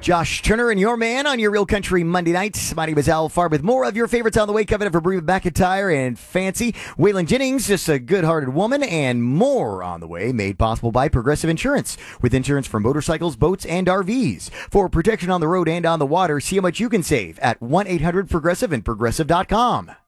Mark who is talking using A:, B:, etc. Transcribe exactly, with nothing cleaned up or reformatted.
A: Josh Turner and your man on your Real Country Monday nights. My name is Al Farb with more of your favorites on the way. Coming up for Breva McIntyre and Fancy. Waylon Jennings, just a good-hearted woman, and more on the way. Made possible by Progressive Insurance. With insurance for motorcycles, boats, and R Vs. For protection on the road and on the water, see how much you can save at one eight hundred progressive and progressive dot com.